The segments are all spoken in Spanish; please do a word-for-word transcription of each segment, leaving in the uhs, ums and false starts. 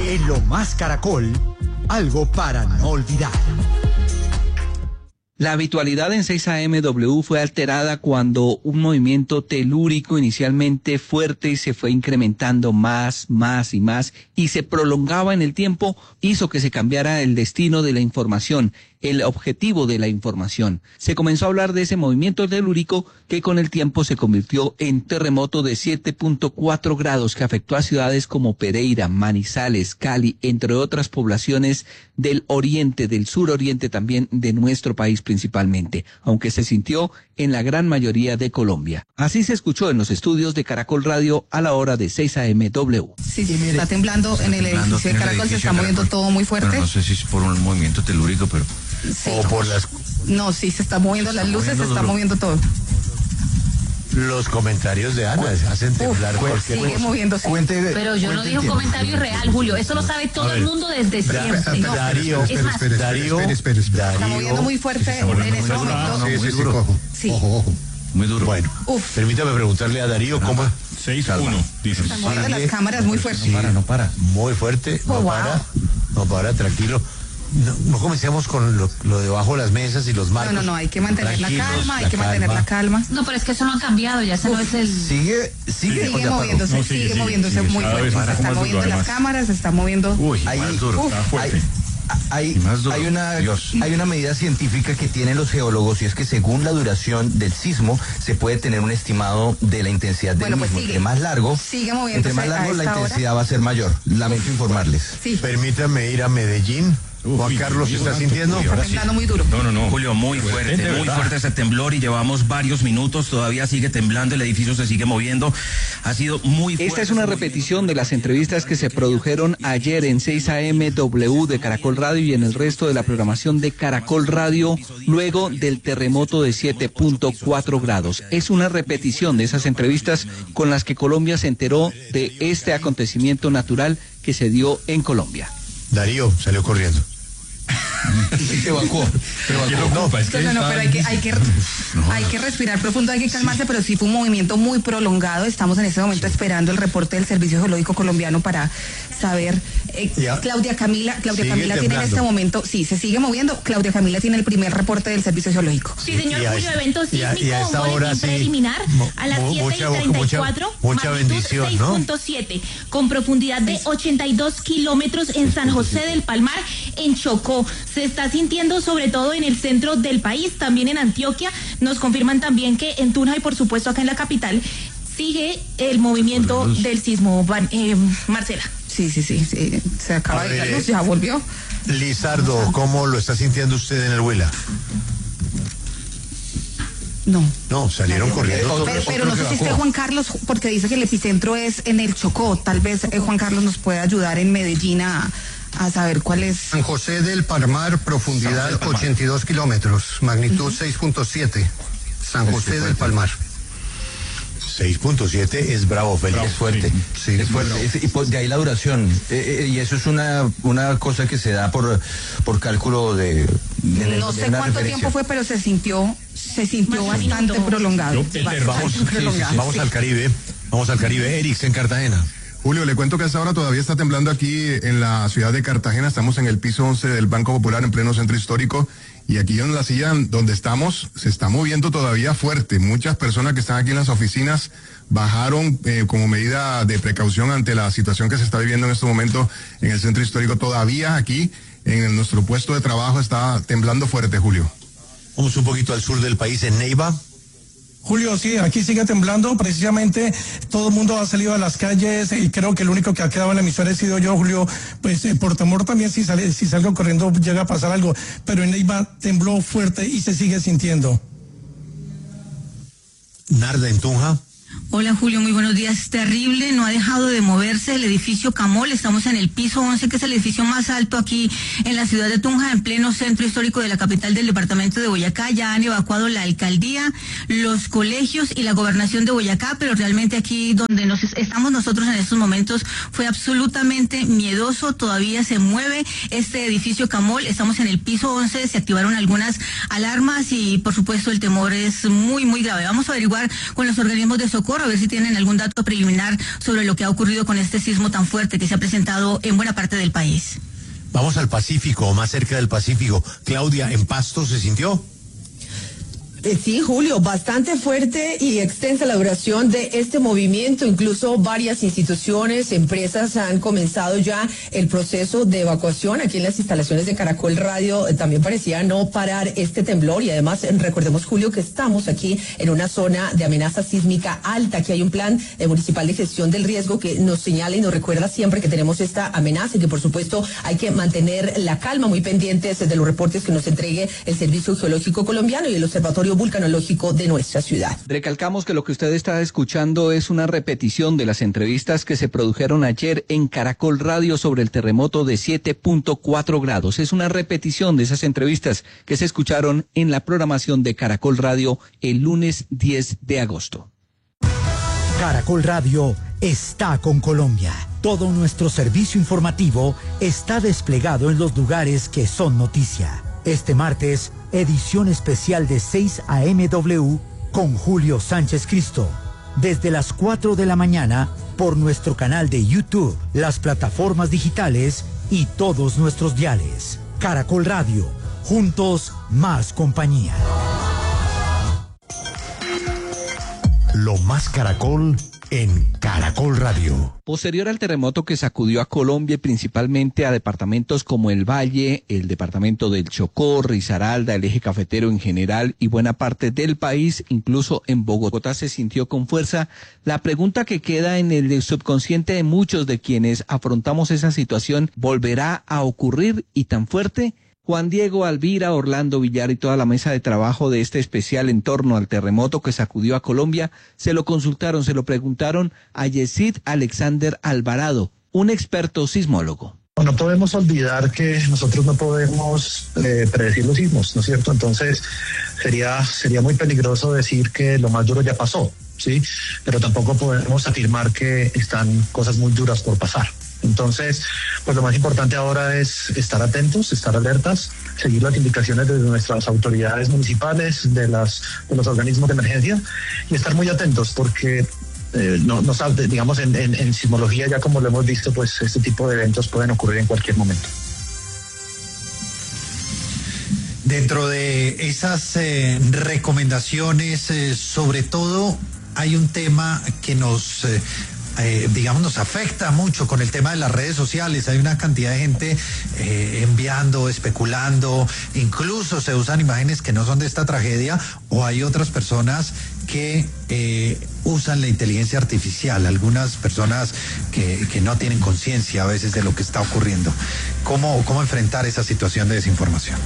En Lo Más Caracol, algo para no olvidar. La habitualidad en seis A M W fue alterada cuando un movimiento telúrico inicialmente fuerte y se fue incrementando más, más y más y se prolongaba en el tiempo, hizo que se cambiara el destino de la información, el objetivo de la información. Se comenzó a hablar de ese movimiento telúrico que con el tiempo se convirtió en terremoto de siete punto cuatro grados que afectó a ciudades como Pereira, Manizales, Cali, entre otras poblaciones del oriente, del suroriente también de nuestro país principalmente, aunque se sintió en la gran mayoría de Colombia. Así se escuchó en los estudios de Caracol Radio a la hora de seis A M W. Sí, sí, mire, está temblando está en el temblando edificio de Caracol, edificio se está moviendo Caracol. todo muy fuerte. Pero no sé si es por un movimiento telúrico, pero... Sí. O por las... No, sí, se está moviendo se las está luces, se moviendo está duro. moviendo todo. Los comentarios de Ana hacen temblar Uf, cualquier sigue cosa. moviéndose. Cuente, Pero yo no cuente dije un tiempo. comentario real, Julio. Eso lo sabe todo A ver, el mundo desde Da- siempre. No, Darío, es más, Darío, espere, espere, espere. Darío, Está moviendo muy fuerte en ese muy momento. duro. Sí, muy sí, sí, duro. cojo. Sí. Ojo, ojo. Muy duro. Bueno, Uf. permítame preguntarle a Darío cómo... seis uno, dice. Están moviendo las cámaras muy fuerte. No para, no para. Muy fuerte, no Oh, wow. para, no para, tranquilo. No, no comencemos con lo, lo debajo de las mesas y los marcos. No, no, no, hay que mantener la Tranquilos, calma, hay que mantener la calma. no, pero es que eso no ha cambiado, ya ese no es el... Sigue, sigue, Sigue moviéndose, No, sigue, sigue, sigue, moviéndose sigue. muy Cada fuerte. vez Se un poco están más moviendo duro, las además. cámaras, se está moviendo. Uy, Ahí- más duro. Uf. Está fuerte. Hay, Y más duro. hay una Dios. hay una medida científica que tienen los geólogos y es que según la duración del sismo se puede tener un estimado de la intensidad del Bueno, pues mismo. sigue. Entre más largo, Sigue moviéndose entre más a largo la esta hora. intensidad va a ser mayor. Lamento informarles. Sí, Permítame ir a Medellín. Juan Uy, Carlos, Dios ¿está santo, sintiendo? uy, está ahora sí. temblando muy duro. No, no, no. Julio, muy De fuerte, muy verdad. fuerte ese temblor y llevamos varios minutos, todavía sigue temblando, el edificio se sigue moviendo, ha sido muy fuerte. Esta es una repetición de las entrevistas que se produjeron ayer en seis A M W de Caracol Radio y en el resto de la programación de Caracol Radio luego del terremoto de siete punto cuatro grados. Es una repetición de esas entrevistas con las que Colombia se enteró de este acontecimiento natural que se dio en Colombia. Darío salió corriendo. Se evacuó. ¿Quién lo ocupa? Es que No, no, está- pero hay que, hay que, hay que respirar profundo, hay que calmarse, pero sí fue un movimiento muy prolongado. Estamos en este momento esperando el reporte del Servicio Geológico Colombiano para saber. eh, Ya. Claudia Camila, Claudia Sigue Camila tiene en temblando. este momento, sí, se sigue moviendo. Claudia Camila tiene el primer reporte del Servicio Geológico. Sí, señor Y a Julio, esta- evento y a- sísmico, y a esta un hora boletín sí, preliminar mu- a las mu- siete mucha- y treinta y mucha- cuatro, mucha magnitud bendición, seis ¿no? punto siete, con profundidad de ochenta y dos kilómetros en San José del Palmar, en Chocó. Se está sintiendo sobre todo en el centro del país, también en Antioquia. Nos confirman también que en Tunja y por supuesto acá en la capital sigue el movimiento del sismo, Van- eh, Marcela. Sí, sí, sí, sí, se acaba A de ver, ir la luz, eh, ya volvió. Lizardo, ¿cómo lo está sintiendo usted en el Huila? No. No, salieron corriendo. todos. Pero, pero no sé si esté Juan Carlos, porque dice que el epicentro es en el Chocó. Tal vez eh, Juan Carlos nos puede ayudar en Medellín a, a saber cuál es. San José del Palmar, profundidad ochenta y dos kilómetros, magnitud seis punto siete. San José del Palmar. seis punto siete es bravo, Félix. Es fuerte, Sí, es fuerte. Es- y por- de ahí la duración. Eh, eh, y eso es una, una cosa que se da por, por cálculo de... de- No de sé una cuánto referencia. tiempo fue, pero se sintió, se sintió Más de un bastante minuto. prolongado. Yo- Bastante Vamos, sí, sí, sí, prolongado, vamos sí. al Caribe. Vamos al Caribe. Erix, en Cartagena. Julio, le cuento que a esta hora todavía está temblando aquí en la ciudad de Cartagena. Estamos en el piso once del Banco Popular en pleno centro histórico. Y aquí en la silla donde estamos se está moviendo todavía fuerte. Muchas personas que están aquí en las oficinas bajaron eh, como medida de precaución ante la situación que se está viviendo en este momento en el centro histórico. Todavía aquí en nuestro puesto de trabajo está temblando fuerte, Julio. Vamos un poquito al sur del país, en Neiva. Julio, sí, aquí sigue temblando, precisamente todo el mundo ha salido a las calles y creo que el único que ha quedado en la emisora he sido yo, Julio, pues eh, por temor también si, sale, si salgo corriendo llega a pasar algo, pero en Neiva tembló fuerte y se sigue sintiendo. Narda, en Tunja. Hola Julio, muy buenos días. Terrible, no ha dejado de moverse el edificio Camol. Estamos en el piso once, que es el edificio más alto aquí en la ciudad de Tunja, en pleno centro histórico de la capital del departamento de Boyacá. Ya han evacuado la alcaldía, los colegios y la gobernación de Boyacá, pero realmente aquí donde nos estamos nosotros en estos momentos fue absolutamente miedoso. Todavía se mueve este edificio Camol. Estamos en el piso once, se activaron algunas alarmas y por supuesto el temor es muy, muy grave. Vamos a averiguar con los organismos de socorro a ver si tienen algún dato preliminar sobre lo que ha ocurrido con este sismo tan fuerte que se ha presentado en buena parte del país. Vamos al Pacífico, más cerca del Pacífico. Claudia, ¿en Pasto se sintió? Sí, Julio, bastante fuerte y extensa la duración de este movimiento. Incluso varias instituciones, empresas han comenzado ya el proceso de evacuación. Aquí en las instalaciones de Caracol Radio eh, también parecía no parar este temblor. Y además, eh, recordemos, Julio, que estamos aquí en una zona de amenaza sísmica alta. Aquí hay un plan eh, municipal de gestión del riesgo que nos señala y nos recuerda siempre que tenemos esta amenaza y que, por supuesto, hay que mantener la calma, muy pendientes de los reportes que nos entregue el Servicio Geológico Colombiano y el Observatorio Vulcanológico de nuestra ciudad. Recalcamos que lo que usted está escuchando es una repetición de las entrevistas que se produjeron ayer en Caracol Radio sobre el terremoto de siete punto cuatro grados. Es una repetición de esas entrevistas que se escucharon en la programación de Caracol Radio el lunes diez de agosto. Caracol Radio está con Colombia. Todo nuestro servicio informativo está desplegado en los lugares que son noticia. Este martes, edición especial de seis a eme doble con Julio Sánchez Cristo. Desde las cuatro de la mañana, por nuestro canal de YouTube, las plataformas digitales y todos nuestros diales. Caracol Radio, juntos más compañía. Lo más Caracol en Caracol Radio. Posterior al terremoto que sacudió a Colombia y principalmente a departamentos como el Valle, el departamento del Chocó, Risaralda, el eje cafetero en general y buena parte del país, incluso en Bogotá se sintió con fuerza, la pregunta que queda en el subconsciente de muchos de quienes afrontamos esa situación, ¿volverá a ocurrir y tan fuerte? Juan Diego, Alvira, Orlando Villar y toda la mesa de trabajo de este especial en torno al terremoto que sacudió a Colombia, se lo consultaron, se lo preguntaron a Yesid Alexander Alvarado, un experto sismólogo. No podemos olvidar que nosotros no podemos eh, predecir los sismos, ¿no es cierto? Entonces sería, sería muy peligroso decir que lo más duro ya pasó, ¿sí? Pero tampoco podemos afirmar que están cosas muy duras por pasar. Entonces, pues lo más importante ahora es estar atentos, estar alertas, seguir las indicaciones de nuestras autoridades municipales, de las de los organismos de emergencia y estar muy atentos porque eh, no, no sabe, digamos en, en, en sismología ya como lo hemos visto, pues este tipo de eventos pueden ocurrir en cualquier momento. Dentro de esas eh, recomendaciones, eh, sobre todo hay un tema que nos eh, Eh, digamos, nos afecta mucho con el tema de las redes sociales. Hay una cantidad de gente eh, enviando, especulando, incluso se usan imágenes que no son de esta tragedia, o hay otras personas que eh, usan la inteligencia artificial, algunas personas que, que no tienen conciencia a veces de lo que está ocurriendo. ¿Cómo, cómo enfrentar esa situación de desinformación?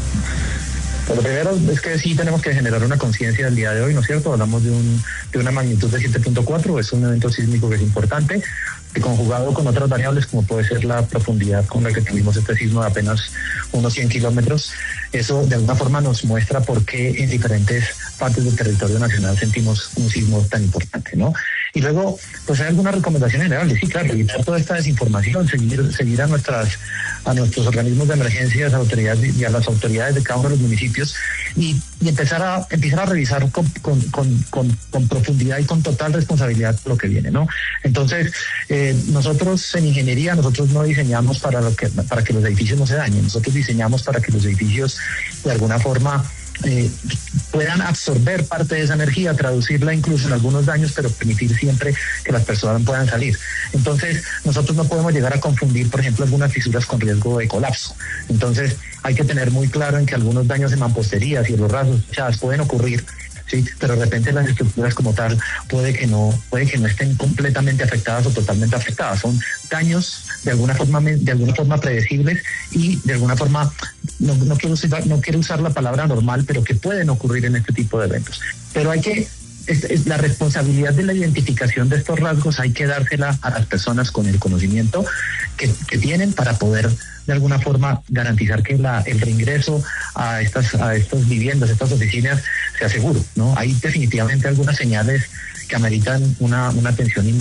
Pues lo primero es que sí tenemos que generar una conciencia del día de hoy, ¿no es cierto? Hablamos de, un, de una magnitud de siete punto cuatro, es un evento sísmico que es importante, que conjugado con otras variables como puede ser la profundidad con la que tuvimos este sismo de apenas unos cien kilómetros, eso de alguna forma nos muestra por qué en diferentes partes del territorio nacional sentimos un sismo tan importante, ¿no? Y luego, pues hay algunas recomendaciones generales, sí, claro, evitar toda esta desinformación, seguir, seguir a nuestras, a nuestros organismos de emergencia, a las autoridades y a las autoridades de cada uno de los municipios y, y empezar a empezar a revisar con, con, con, con, con profundidad y con total responsabilidad lo que viene, ¿no? Entonces, eh, nosotros en ingeniería, nosotros no diseñamos para lo que, para que los edificios no se dañen, nosotros diseñamos para que los edificios de alguna forma Eh, puedan absorber parte de esa energía, traducirla incluso en algunos daños, pero permitir siempre que las personas puedan salir. Entonces, nosotros no podemos llegar a confundir, por ejemplo, algunas fisuras con riesgo de colapso. Entonces, hay que tener muy claro en que algunos daños en mamposterías y en los rasgos fechadas pueden ocurrir, sí, pero de repente las estructuras como tal puede que no, puede que no estén completamente afectadas o totalmente afectadas. Son daños de alguna forma, de alguna forma predecibles y de alguna forma no, no quiero usar, no quiero usar la palabra normal, pero que pueden ocurrir en este tipo de eventos. Pero hay que Es, es la responsabilidad de la identificación de estos rasgos hay que dársela a las personas con el conocimiento que, que tienen para poder de alguna forma garantizar que la, el reingreso a estas a estas viviendas, a estas oficinas sea seguro, ¿no? Hay definitivamente algunas señales que ameritan una, una atención inmediata.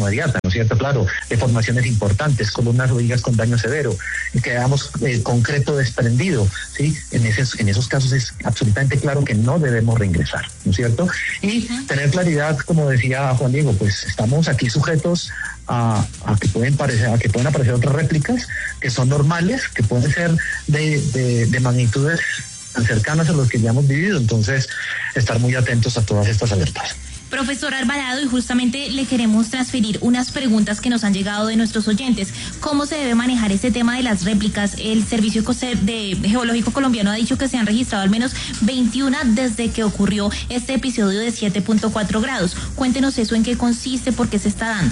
¿no es cierto? Claro, deformaciones importantes, columnas o vigas con daño severo, y quedamos eh, concreto desprendido, ¿sí? En esos, en esos casos es absolutamente claro que no debemos reingresar, ¿no es cierto? Y tener claridad, como decía Juan Diego, pues estamos aquí sujetos a, a que pueden parecer, a que pueden aparecer otras réplicas que son normales, que pueden ser de, de, de magnitudes tan cercanas a los que ya hemos vivido, entonces estar muy atentos a todas estas alertas. Profesor Alvarado, y justamente le queremos transferir unas preguntas que nos han llegado de nuestros oyentes. ¿Cómo se debe manejar este tema de las réplicas? El Servicio de Geológico Colombiano ha dicho que se han registrado al menos veintiuna desde que ocurrió este episodio de siete punto cuatro grados. Cuéntenos eso, en qué consiste, por qué se está dando.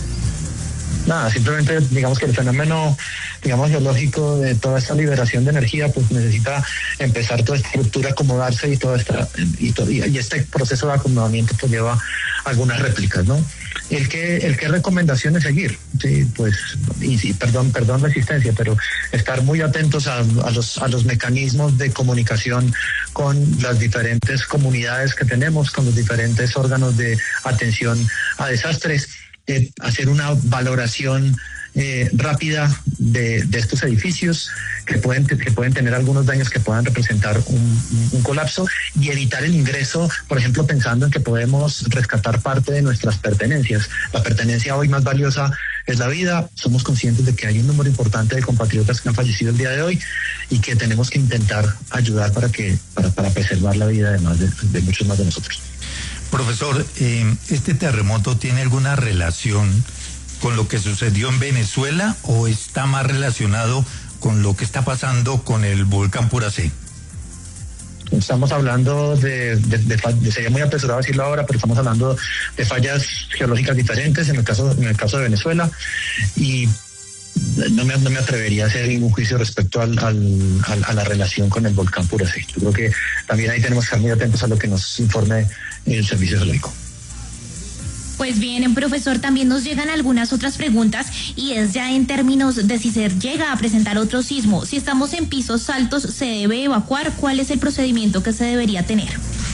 Nada, simplemente digamos que el fenómeno, digamos, geológico de toda esta liberación de energía, pues necesita empezar toda esta estructura a acomodarse y toda esta y, to, y, y este proceso de acomodamiento pues lleva algunas réplicas, ¿no? El que el qué recomendaciones seguir, sí, pues y, y perdón, perdón la existencia, pero estar muy atentos a, a los a los mecanismos de comunicación con las diferentes comunidades que tenemos, con los diferentes órganos de atención a desastres. Eh, hacer una valoración eh, rápida de, de estos edificios que pueden que pueden tener algunos daños que puedan representar un, un colapso y evitar el ingreso, por ejemplo, pensando en que podemos rescatar parte de nuestras pertenencias. La pertenencia hoy más valiosa es la vida. Somos conscientes de que hay un número importante de compatriotas que han fallecido el día de hoy y que tenemos que intentar ayudar para que para, para preservar la vida de, más de, de muchos más de nosotros. Profesor, eh, ¿este terremoto tiene alguna relación con lo que sucedió en Venezuela o está más relacionado con lo que está pasando con el volcán Puracé? Estamos hablando de, de, de, de, sería muy apresurado decirlo ahora, pero estamos hablando de fallas geológicas diferentes en el caso, en el caso de Venezuela, y no me, no me atrevería a hacer ningún juicio respecto al, al, al, a la relación con el volcán Puracé. Yo creo que también ahí tenemos que estar muy atentos a lo que nos informe el Servicio Geológico. Pues bien, profesor, también nos llegan algunas otras preguntas y es ya en términos de si se llega a presentar otro sismo. Si estamos en pisos altos, ¿se debe evacuar? ¿Cuál es el procedimiento que se debería tener?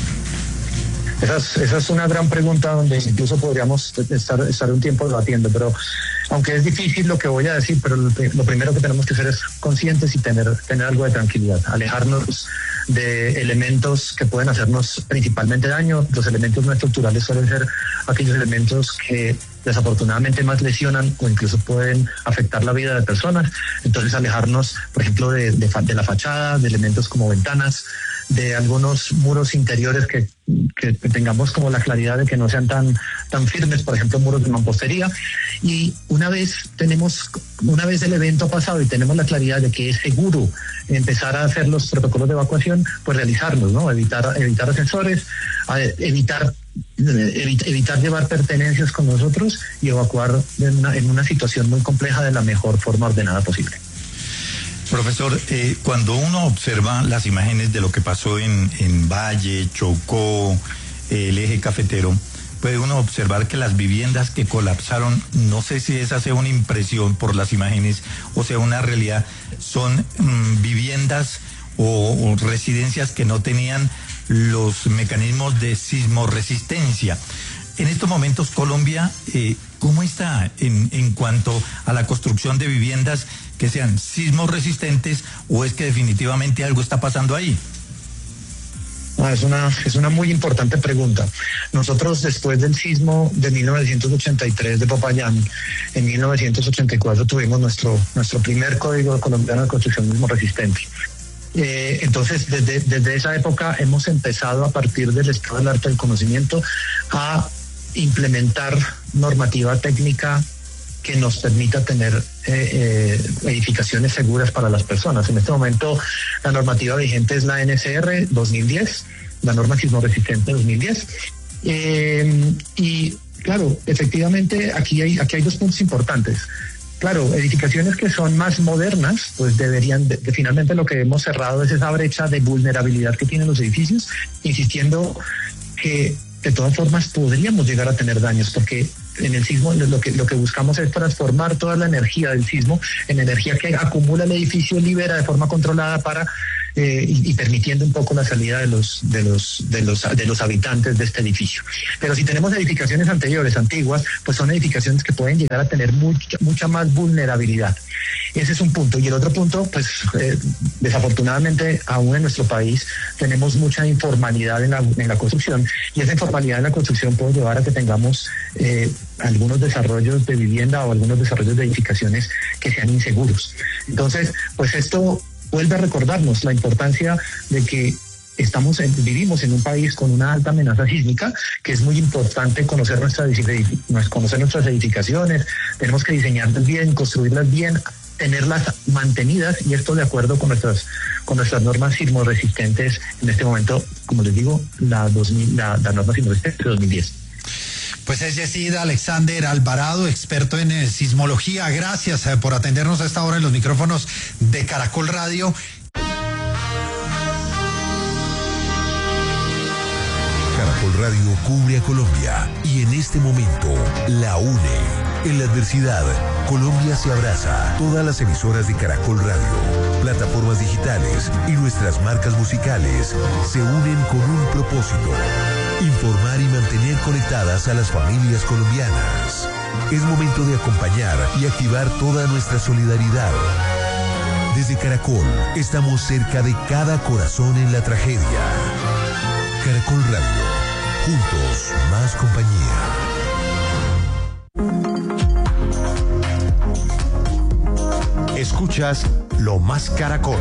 Esa es, esa es una gran pregunta donde incluso podríamos estar, estar un tiempo debatiendo, pero aunque es difícil lo que voy a decir, pero lo, lo primero que tenemos que ser es conscientes y tener, tener algo de tranquilidad, alejarnos de elementos que pueden hacernos principalmente daño. Los elementos no estructurales suelen ser aquellos elementos que desafortunadamente más lesionan o incluso pueden afectar la vida de personas. Entonces alejarnos, por ejemplo, de, de, de la fachada, de elementos como ventanas, de algunos muros interiores que, que tengamos como la claridad de que no sean tan, tan firmes, por ejemplo, muros de mampostería. Y una vez tenemos, una vez el evento ha pasado y tenemos la claridad de que es seguro empezar a hacer los protocolos de evacuación, pues realizarlos, ¿no? Evitar, evitar ascensores, evitar evitar llevar pertenencias con nosotros y evacuar en una, en una situación muy compleja de la mejor forma ordenada posible. Profesor, eh, cuando uno observa las imágenes de lo que pasó en, en Valle, Chocó, eh, el eje cafetero, puede uno observar que las viviendas que colapsaron, no sé si esa sea una impresión por las imágenes o sea una realidad, son mmm, viviendas o, o residencias que no tenían los mecanismos de sismoresistencia. En estos momentos, Colombia, eh, ¿cómo está en, en cuanto a la construcción de viviendas que sean sismos resistentes o es que definitivamente algo está pasando ahí? Ah, es una, es una muy importante pregunta. Nosotros, después del sismo de mil novecientos ochenta y tres de Popayán, en mil novecientos ochenta y cuatro tuvimos nuestro, nuestro primer Código Colombiano de Construcción Sismo Resistente. Eh, entonces, desde, desde esa época hemos empezado, a partir del estado del arte del conocimiento, a implementar normativa técnica que nos permita tener eh, eh, edificaciones seguras para las personas. En este momento la normativa vigente es la N S R dos mil diez, la norma sismo resistente dos mil diez. Eh, y claro, efectivamente aquí hay, aquí hay dos puntos importantes. Claro, edificaciones que son más modernas, pues deberían, de, de, finalmente lo que hemos cerrado es esa brecha de vulnerabilidad que tienen los edificios, insistiendo que de todas formas podríamos llegar a tener daños, porque en el sismo lo que, lo que buscamos es transformar toda la energía del sismo en energía que acumula el edificio, libera de forma controlada para eh, y, y permitiendo un poco la salida de los, de los, de los, de los habitantes de este edificio. Pero si tenemos edificaciones anteriores, antiguas, pues son edificaciones que pueden llegar a tener mucha, mucha más vulnerabilidad. Ese es un punto. Y el otro punto, pues eh, desafortunadamente aún en nuestro país tenemos mucha informalidad en la, en la construcción, y esa informalidad en la construcción puede llevar a que tengamos eh, algunos desarrollos de vivienda o algunos desarrollos de edificaciones que sean inseguros. Entonces, pues esto vuelve a recordarnos la importancia de que estamos en, vivimos en un país con una alta amenaza sísmica, que es muy importante conocer nuestras, conocer nuestras edificaciones, tenemos que diseñarlas bien, construirlas bien, tenerlas mantenidas, y esto de acuerdo con nuestras con nuestras normas sismoresistentes. En este momento, como les digo, la, dos mil, la, la norma sismoresistente de dos mil diez. Pues es Yesid Alexander Alvarado, experto en eh, sismología. Gracias eh, por atendernos a esta hora en los micrófonos de Caracol Radio. Caracol Radio cubre a Colombia y en este momento la une. En la adversidad, Colombia se abraza. Todas las emisoras de Caracol Radio, plataformas digitales y nuestras marcas musicales se unen con un propósito: informar y mantener conectadas a las familias colombianas. Es momento de acompañar y activar toda nuestra solidaridad. Desde Caracol, estamos cerca de cada corazón en la tragedia. Caracol Radio, juntos, más compañía. Escuchas Lo Más Caracol.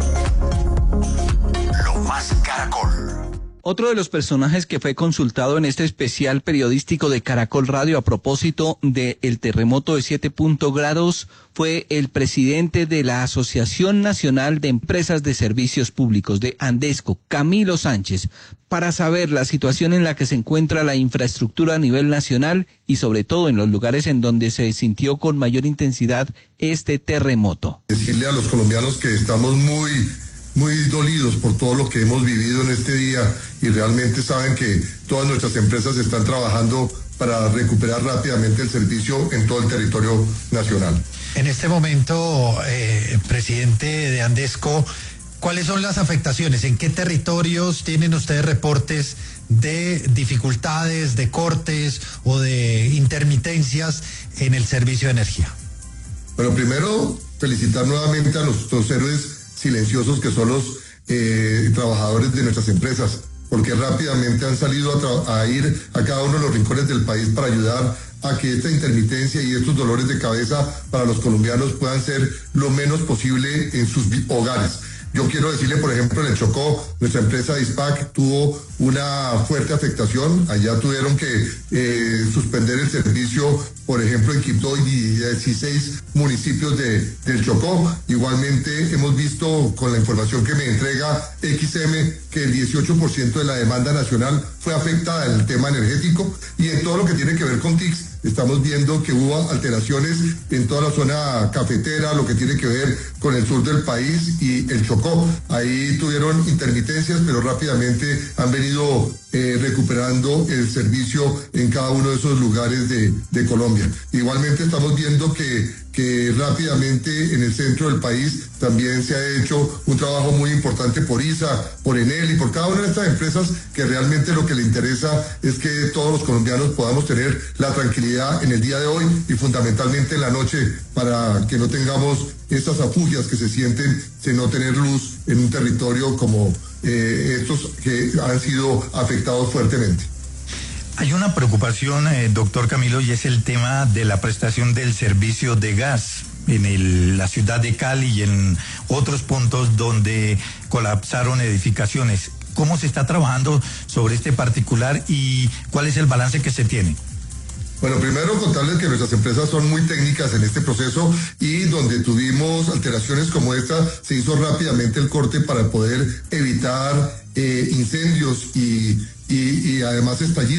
Lo Más Caracol. Otro de los personajes que fue consultado en este especial periodístico de Caracol Radio a propósito del terremoto de siete grados fue el presidente de la Asociación Nacional de Empresas de Servicios Públicos de Andesco, Camilo Sánchez, para saber la situación en la que se encuentra la infraestructura a nivel nacional y sobre todo en los lugares en donde se sintió con mayor intensidad este terremoto. Decirle a los colombianos que estamos muy muy dolidos por todo lo que hemos vivido en este día, y realmente saben que todas nuestras empresas están trabajando para recuperar rápidamente el servicio en todo el territorio nacional. En este momento, eh, presidente de Andesco, ¿cuáles son las afectaciones? ¿En qué territorios tienen ustedes reportes de dificultades, de cortes o de intermitencias en el servicio de energía? Bueno, primero felicitar nuevamente a nuestros héroes silenciosos que son los eh, trabajadores de nuestras empresas, porque rápidamente han salido a, a ir a cada uno de los rincones del país para ayudar a que esta intermitencia y estos dolores de cabeza para los colombianos puedan ser lo menos posible en sus hogares. Yo quiero decirle, por ejemplo, en el Chocó, nuestra empresa Dispac tuvo una fuerte afectación. Allá tuvieron que eh, suspender el servicio, por ejemplo, en Quibdó y dieciséis municipios de, del Chocó. Igualmente hemos visto con la información que me entrega X M que el dieciocho por ciento de la demanda nacional fue afectada en el tema energético, y en todo lo que tiene que ver con T I C S. Estamos viendo que hubo alteraciones en toda la zona cafetera, lo que tiene que ver con el sur del país y el Chocó. Ahí tuvieron intermitencias, pero rápidamente han venido eh, recuperando el servicio en cada uno de esos lugares de, de Colombia. Igualmente estamos viendo que que rápidamente en el centro del país también se ha hecho un trabajo muy importante por I S A, por Enel y por cada una de estas empresas, que realmente lo que le interesa es que todos los colombianos podamos tener la tranquilidad en el día de hoy y fundamentalmente en la noche, para que no tengamos estas afugias que se sienten de no tener luz en un territorio como eh, estos que han sido afectados fuertemente. Hay una preocupación, eh, doctor Camilo, y es el tema de la prestación del servicio de gas en el, la ciudad de Cali y en otros puntos donde colapsaron edificaciones. ¿Cómo se está trabajando sobre este particular y cuál es el balance que se tiene? Bueno, primero contarles que nuestras empresas son muy técnicas en este proceso, y donde tuvimos alteraciones como esta, se hizo rápidamente el corte para poder evitar eh, incendios y, y, y además estallidos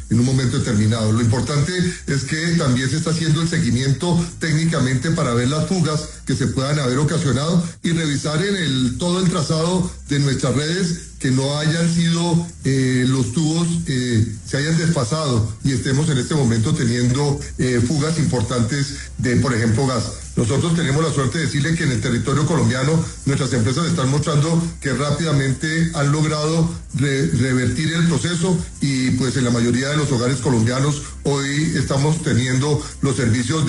en un momento determinado. Lo importante es que también se está haciendo el seguimiento técnicamente para ver las fugas que se puedan haber ocasionado y revisar en el todo el trazado de nuestras redes que no hayan sido eh, los tubos, eh, se hayan desfasado y estemos en este momento teniendo eh, fugas importantes de, por ejemplo, gas. Nosotros tenemos la suerte de decirle que en el territorio colombiano nuestras empresas están mostrando que rápidamente han logrado re revertir el proceso y pues en la mayoría de los hogares colombianos hoy estamos teniendo los servicios de